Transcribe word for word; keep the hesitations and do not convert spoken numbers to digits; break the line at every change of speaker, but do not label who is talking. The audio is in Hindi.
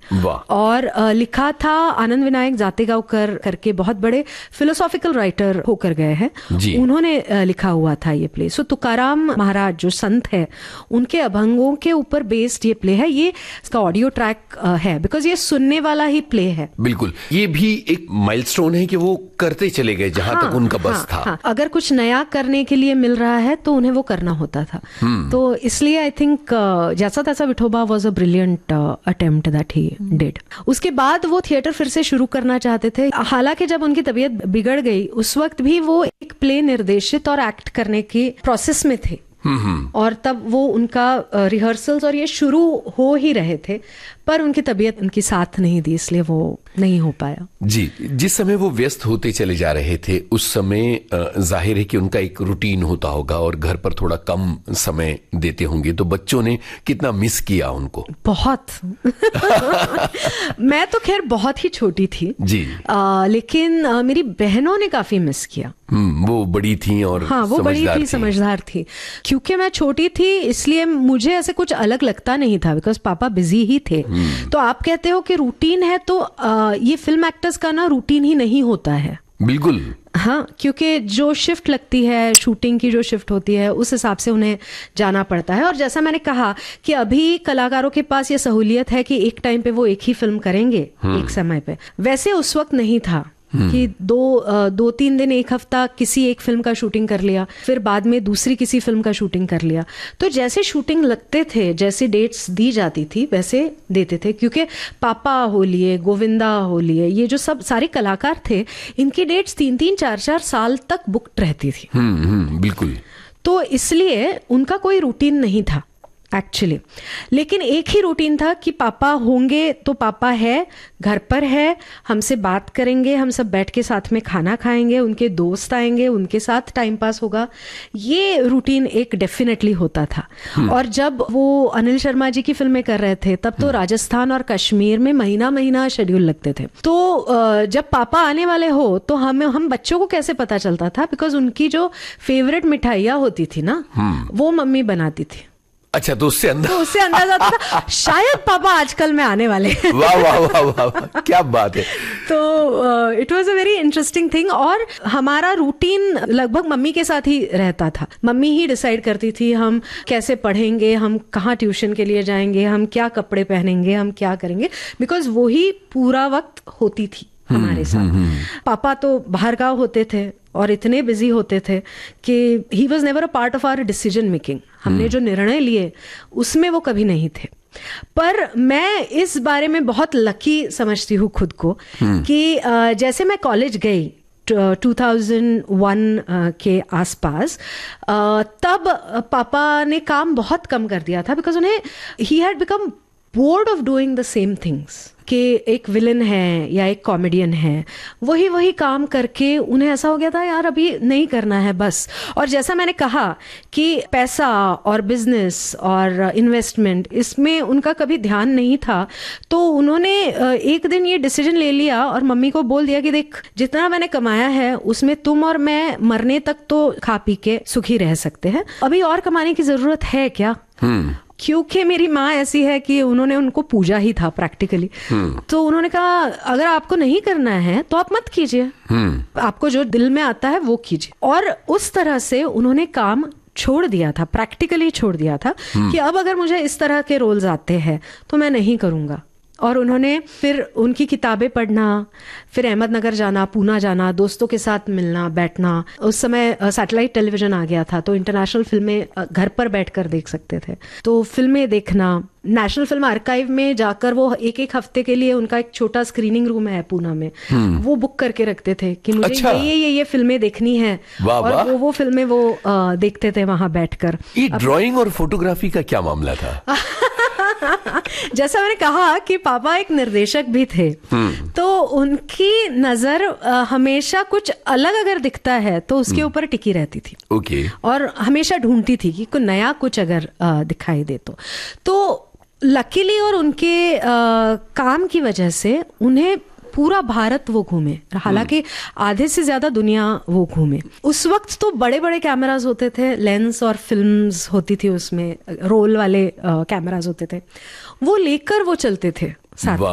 और uh, लिखा था आनंद विनायक जातेगांवकर करके बहुत बड़े फिलोसॉफिकल राइटर होकर गए हैं, उन्होंने uh, लिखा हुआ था ये प्ले। सो तुकाराम महाराज जो संत है उनके अभंगों के ऊपर बेस्ड ये प्ले है। ये इसका ऑडियो ट्रैक uh, है बिकॉज ये सुनने वाला ही प्ले है। बिल्कुल,
ये भी एक माइलस्टोन है कि वो करते चले गए जहां हाँ, तक उनका बस
हाँ,
था।
हाँ, अगर कुछ नया करने के लिए मिल रहा है तो उन्हें वो करना होता था। तो इसलिए आई थिंक जैसा तैसा Vithoba was a brilliant attempt that he did. उसके बाद वो थिएटर फिर से शुरू करना चाहते थे। हालांकि जब उनकी तबीयत बिगड़ गई उस वक्त भी वो एक प्ले निर्देशित और एक्ट करने की प्रोसेस में थे और तब वो उनका रिहर्सल्स और ये शुरू हो ही रहे थे, पर उनकी तबीयत उनकी साथ नहीं दी, इसलिए वो नहीं हो पाया।
जी, जिस समय वो व्यस्त होते चले जा रहे थे उस समय जाहिर है कि उनका एक रूटीन होता होगा और घर पर थोड़ा कम समय देते होंगे, तो बच्चों ने कितना मिस किया उनको?
बहुत मैं तो खैर बहुत ही छोटी थी
जी,
आ, लेकिन आ, मेरी बहनों ने काफी मिस किया।
हम्म, वो बड़ी थी और
हाँ वो बड़ी थी, समझदार थी। क्योंकि मैं छोटी थी इसलिए मुझे ऐसे कुछ अलग लगता नहीं था बिकॉज पापा बिजी ही थे। तो आप कहते हो कि रूटीन है, तो आ, ये फिल्म एक्टर्स का ना रूटीन ही नहीं होता है।
बिल्कुल
हाँ, क्योंकि जो शिफ्ट लगती है, शूटिंग की जो शिफ्ट होती है उस हिसाब से उन्हें जाना पड़ता है। और जैसा मैंने कहा कि अभी कलाकारों के पास ये सहूलियत है कि एक टाइम पे वो एक ही फिल्म करेंगे एक समय पे, वैसे उस वक्त नहीं था कि दो दो तीन दिन एक हफ्ता किसी एक फिल्म का शूटिंग कर लिया, फिर बाद में दूसरी किसी फिल्म का शूटिंग कर लिया। तो जैसे शूटिंग लगते थे, जैसे डेट्स दी जाती थी वैसे देते थे, क्योंकि पापा हो लिए, गोविंदा हो लिए, ये जो सब सारे कलाकार थे इनकी डेट्स तीन तीन चार चार साल तक बुक्ड रहती थी।
हम्म हम्म बिल्कुल।
तो इसलिए उनका कोई रूटीन नहीं था एक्चुअली, लेकिन एक ही रूटीन था कि पापा होंगे तो पापा है, घर पर है, हमसे बात करेंगे, हम सब बैठ के साथ में खाना खाएंगे, उनके दोस्त आएंगे, उनके साथ टाइम पास होगा। ये रूटीन एक डेफिनेटली होता था। और जब वो अनिल शर्मा जी की फिल्में कर रहे थे तब तो राजस्थान और कश्मीर में महीना महीना शेड्यूल लगते थे। तो जब पापा आने वाले हो तो हमें हम बच्चों को कैसे पता चलता था, बिकॉज उनकी जो फेवरेट मिठाइयाँ होती थी ना वो मम्मी बनाती थी।
अच्छा, तो उससे अंदाजा
तो उससे अंदाजा था शायद पापा आजकल में आने वाले हैं।
वाह वाह वाह वाह, क्या बात है।
तो it was a very interesting thing. और हमारा रूटीन लगभग मम्मी के साथ ही रहता था। मम्मी ही डिसाइड करती थी हम कैसे पढ़ेंगे, हम कहाँ ट्यूशन के लिए जाएंगे, हम क्या कपड़े पहनेंगे, हम क्या करेंगे, बिकॉज वो ही पूरा वक्त होती थी हमारे साथ। पापा तो बाहर गाँव होते थे और इतने बिजी होते थे कि he was never a part of our decision making. हमने जो निर्णय लिए उसमें वो कभी नहीं थे। पर मैं इस बारे में बहुत लकी समझती हूँ खुद को कि जैसे मैं कॉलेज गई टू थाउज़ेंड वन के आसपास, तब पापा ने काम बहुत कम कर दिया था बिकॉज उन्हें he had become board of doing the same things. कि एक विलन है या एक कॉमेडियन है, वही वही काम करके उन्हें ऐसा हो गया था यार अभी नहीं करना है बस। और जैसा मैंने कहा कि पैसा और बिजनेस और इन्वेस्टमेंट इसमें उनका कभी ध्यान नहीं था, तो उन्होंने एक दिन ये डिसीजन ले लिया और मम्मी को बोल दिया कि देख, जितना मैंने कमाया है उसमें तुम और मैं मरने तक तो खा पी के सुखी रह सकते हैं, अभी और कमाने की जरूरत है क्या। क्योंकि मेरी माँ ऐसी है कि उन्होंने उनको पूजा ही था प्रैक्टिकली। तो उन्होंने कहा अगर आपको नहीं करना है तो आप मत कीजिए, आपको जो दिल में आता है वो कीजिए। और उस तरह से उन्होंने काम छोड़ दिया था, प्रैक्टिकली छोड़ दिया था कि अब अगर मुझे इस तरह के रोल्स आते हैं तो मैं नहीं करूंगा। और उन्होंने फिर उनकी किताबें पढ़ना, फिर अहमदनगर जाना, पूना जाना, दोस्तों के साथ मिलना बैठना। उस समय सैटेलाइट टेलीविजन आ गया था तो इंटरनेशनल फिल्में घर पर बैठकर देख सकते थे। तो फिल्में देखना, नेशनल फिल्म आर्काइव में जाकर वो एक एक हफ्ते के लिए उनका एक छोटा स्क्रीनिंग रूम है पूना में, वो बुक करके रखते थे कि मुझे अच्छा। ये ये ये फिल्में देखनी है।
वाह,
और
वाह।
वो वो फिल्में वो आ, देखते थे वहां बैठकर।
ये ड्राइंग और फोटोग्राफी का क्या मामला था?
जैसा मैंने कहा कि पापा एक निर्देशक भी थे, तो उनकी नजर हमेशा कुछ अलग अगर दिखता है तो उसके ऊपर टिकी रहती थी।
ओके।
और हमेशा ढूंढती थी कि कोई नया कुछ अगर दिखाई दे तो तो लकीली और उनके आ, काम की वजह से उन्हें पूरा भारत वो घूमे, हालांकि आधे से ज्यादा दुनिया वो घूमे। उस वक्त तो बड़े बड़े कैमरास होते थे, लेंस और फिल्म्स होती थी, उसमें रोल वाले कैमरास होते थे, वो लेकर वो चलते थे साथ।